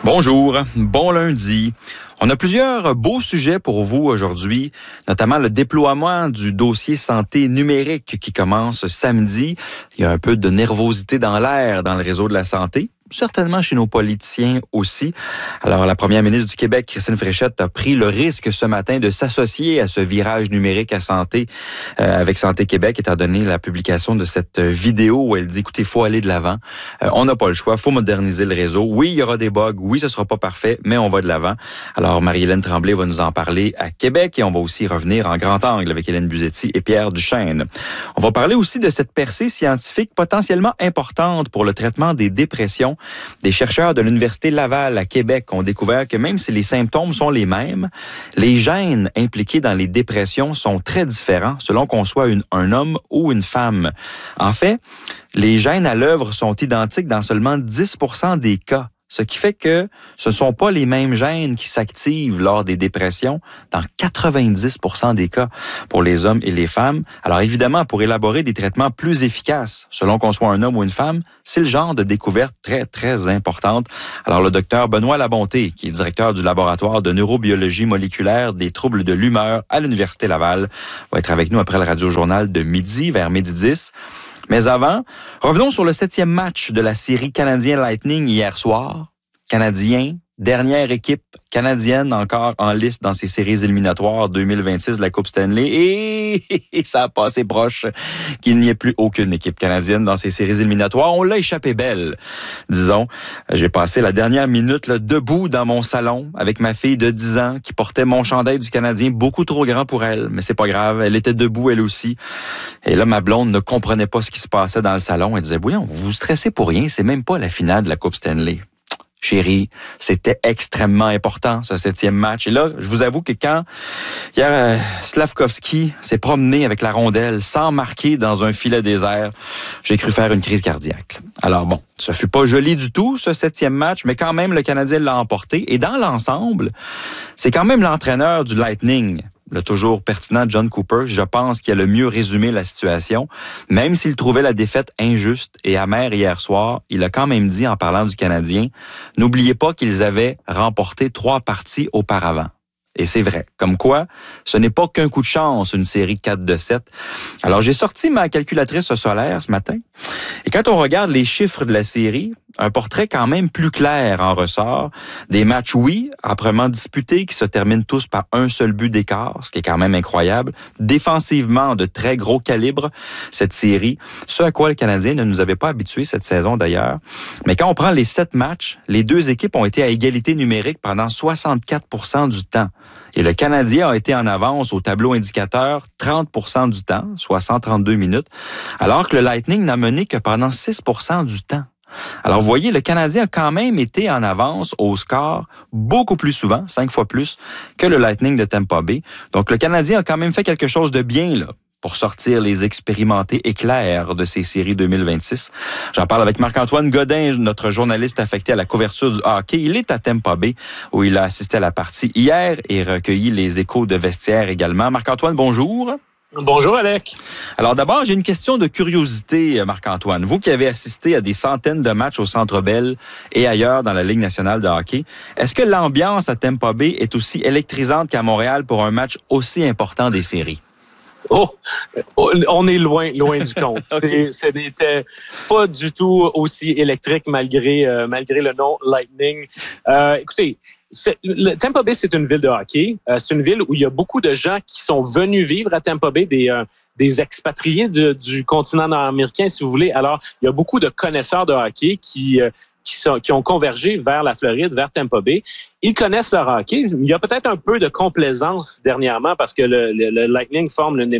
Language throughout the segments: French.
Bonjour, bon lundi. On a plusieurs beaux sujets pour vous aujourd'hui, notamment le déploiement du dossier santé numérique qui commence samedi. Il y a un peu de nervosité dans l'air dans le réseau de la santé, certainement chez nos politiciens aussi. Alors, la première ministre du Québec, Christine Fréchette, a pris le risque ce matin de s'associer à ce virage numérique à santé avec Santé Québec, étant donné la publication de cette vidéo où elle dit, écoutez, il faut aller de l'avant. On n'a pas le choix, il faut moderniser le réseau. Oui, il y aura des bugs, oui, ce sera pas parfait, mais on va de l'avant. Alors, Marie-Hélène Tremblay va nous en parler à Québec et on va aussi revenir en grand angle avec Hélène Buzetti et Pierre Duchesne. On va parler aussi de cette percée scientifique potentiellement importante pour le traitement des dépressions. Des chercheurs de l'Université Laval à Québec ont découvert que même si les symptômes sont les mêmes, les gènes impliqués dans les dépressions sont très différents selon qu'on soit un homme ou une femme. En fait, les gènes à l'œuvre sont identiques dans seulement 10% des cas. Ce qui fait que ce ne sont pas les mêmes gènes qui s'activent lors des dépressions dans 90% des cas pour les hommes et les femmes. Alors évidemment, pour élaborer des traitements plus efficaces, selon qu'on soit un homme ou une femme, c'est le genre de découverte très, très importante. Alors le docteur Benoît Labonté, qui est directeur du laboratoire de neurobiologie moléculaire des troubles de l'humeur à l'Université Laval, va être avec nous après le radiojournal de midi, vers 12h10. Mais avant, revenons sur le 7e match de la série Canadien Lightning hier soir. Canadiens, dernière équipe canadienne encore en liste dans ces séries éliminatoires 2026 de la Coupe Stanley. Et ça a passé proche qu'il n'y ait plus aucune équipe canadienne dans ces séries éliminatoires. On l'a échappé belle, disons. J'ai passé la dernière minute là, debout dans mon salon avec ma fille de 10 ans qui portait mon chandail du Canadien, beaucoup trop grand pour elle. Mais c'est pas grave, elle était debout elle aussi. Et là, ma blonde ne comprenait pas ce qui se passait dans le salon. Elle disait, voyons, vous vous stressez pour rien, c'est même pas la finale de la Coupe Stanley. Chérie, c'était extrêmement important, ce 7e match. Et là, je vous avoue que quand hier, Slavkovski s'est promené avec la rondelle sans marquer dans un filet désert, j'ai cru faire une crise cardiaque. Alors bon, ça fut pas joli du tout, ce 7e match, mais quand même, le Canadien l'a emporté. Et dans l'ensemble, c'est quand même l'entraîneur du Lightning, le toujours pertinent John Cooper, je pense qu'il a le mieux résumé la situation. Même s'il trouvait la défaite injuste et amère hier soir, il a quand même dit en parlant du Canadien, n'oubliez pas qu'ils avaient remporté 3 parties auparavant. Et c'est vrai. Comme quoi, ce n'est pas qu'un coup de chance, une série 4-7. Alors, j'ai sorti ma calculatrice solaire ce matin. Et quand on regarde les chiffres de la série, un portrait quand même plus clair en ressort. Des matchs, oui, âprement disputés, qui se terminent tous par un seul but d'écart, ce qui est quand même incroyable. Défensivement, de très gros calibre, cette série. Ce à quoi le Canadien ne nous avait pas habitués cette saison d'ailleurs. Mais quand on prend les 7 matchs, les deux équipes ont été à égalité numérique pendant 64% du temps. Et le Canadien a été en avance au tableau indicateur 30% du temps, soit 132 minutes, alors que le Lightning n'a mené que pendant 6% du temps. Alors, vous voyez, le Canadien a quand même été en avance au score beaucoup plus souvent, 5 fois plus, que le Lightning de Tampa Bay. Donc, le Canadien a quand même fait quelque chose de bien, là, pour sortir les expérimentés éclairs de ces séries 2026. J'en parle avec Marc-Antoine Godin, notre journaliste affecté à la couverture du hockey. Il est à Tampa Bay, où il a assisté à la partie hier et recueilli les échos de vestiaire également. Marc-Antoine, bonjour. Bonjour, Alec. Alors d'abord, j'ai une question de curiosité, Marc-Antoine. Vous qui avez assisté à des centaines de matchs au Centre Bell et ailleurs dans la Ligue nationale de hockey, est-ce que l'ambiance à Tampa Bay est aussi électrisante qu'à Montréal pour un match aussi important des séries? Oh, on est loin du compte. Okay. Ce n'était pas du tout aussi électrique malgré le nom Lightning. Écoutez, le Tampa Bay, c'est une ville de hockey. C'est une ville où il y a beaucoup de gens qui sont venus vivre à Tampa Bay, des expatriés du continent nord-américain, si vous voulez. Alors, il y a beaucoup de connaisseurs de hockey qui ont convergé vers la Floride, vers Tampa Bay. Ils connaissent leur hockey. Il y a peut-être un peu de complaisance dernièrement parce que le Lightning forme l'une des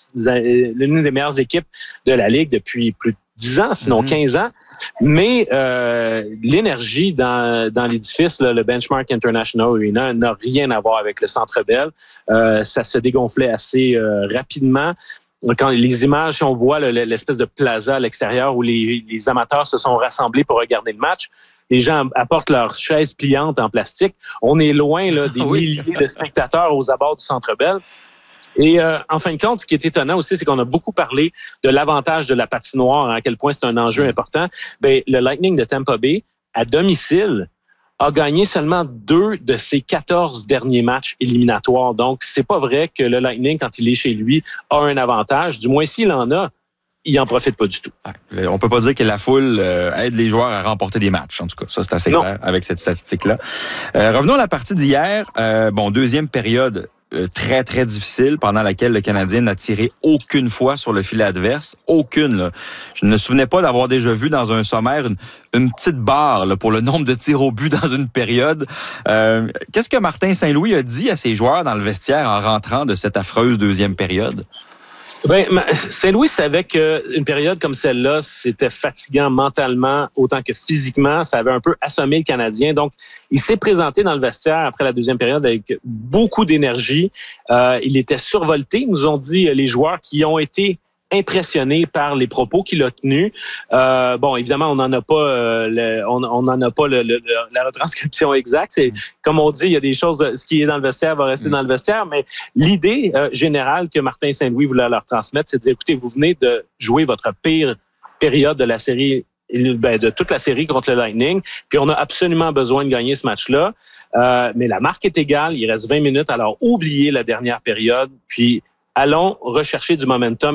meilleures équipes de la Ligue depuis plus de 10 ans, sinon 15 ans. Mais l'énergie dans l'édifice, là, le Benchmark International Arena, n'a rien à voir avec le Centre Bell. Ça se dégonflait assez rapidement. Quand les images, on voit l'espèce de plaza à l'extérieur où les amateurs se sont rassemblés pour regarder le match, les gens apportent leurs chaises pliantes en plastique. On est loin là, des milliers de spectateurs aux abords du Centre Bell. Et en fin de compte, ce qui est étonnant aussi, c'est qu'on a beaucoup parlé de l'avantage de la patinoire, à quel point c'est un enjeu important. Ben, le Lightning de Tampa Bay, à domicile, a gagné seulement 2 de ses 14 derniers matchs éliminatoires. Donc, c'est pas vrai que le Lightning, quand il est chez lui, a un avantage. Du moins, s'il en a, il en profite pas du tout. On peut pas dire que la foule aide les joueurs à remporter des matchs. En tout cas, ça, c'est assez clair avec cette statistique-là. Revenons à la partie d'hier. Deuxième période très, très difficile pendant laquelle le Canadien n'a tiré aucune fois sur le filet adverse. Aucune. Là. Je ne me souvenais pas d'avoir déjà vu dans un sommaire une petite barre là, pour le nombre de tirs au but dans une période. Qu'est-ce que Martin Saint-Louis a dit à ses joueurs dans le vestiaire en rentrant de cette affreuse deuxième période? Saint-Louis savait qu'une période comme celle-là, c'était fatigant mentalement autant que physiquement. Ça avait un peu assommé le Canadien. Donc, il s'est présenté dans le vestiaire après la deuxième période avec beaucoup d'énergie. Il était survolté, ils nous ont dit les joueurs qui ont été impressionné par les propos qu'il a tenus. Évidemment, on n'en a pas, la retranscription exacte. C'est comme on dit, il y a des choses. Ce qui est dans le vestiaire va rester dans le vestiaire. Mais l'idée générale que Martin Saint-Louis voulait leur transmettre, c'est de dire écoutez, vous venez de jouer votre pire période de la série, de toute la série contre le Lightning. Puis on a absolument besoin de gagner ce match-là. Mais la marque est égale. Il reste 20 minutes. Alors oubliez la dernière période. Puis allons rechercher du momentum.